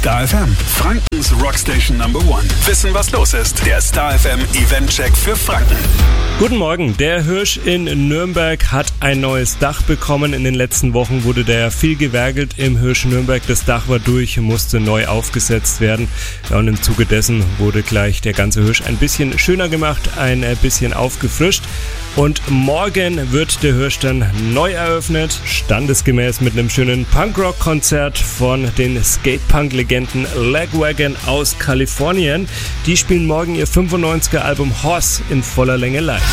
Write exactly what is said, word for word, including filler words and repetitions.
Star F M, Frankens Rockstation Number One. Wissen, was los ist. Der Star F M Eventcheck für Franken. Guten Morgen. Der Hirsch in Nürnberg hat ein neues Dach bekommen. In den letzten Wochen wurde da viel gewerkelt im Hirsch Nürnberg. Das Dach war durch, musste neu aufgesetzt werden. Ja, und im Zuge dessen wurde gleich der ganze Hirsch ein bisschen schöner gemacht, ein bisschen aufgefrischt. Und morgen wird der Hirsch dann neu eröffnet, standesgemäß mit einem schönen Punkrock-Konzert von den Skatepunk-Legenden Lagwagon aus Kalifornien. Die spielen morgen ihr fünfundneunziger Album Horse in voller Länge live.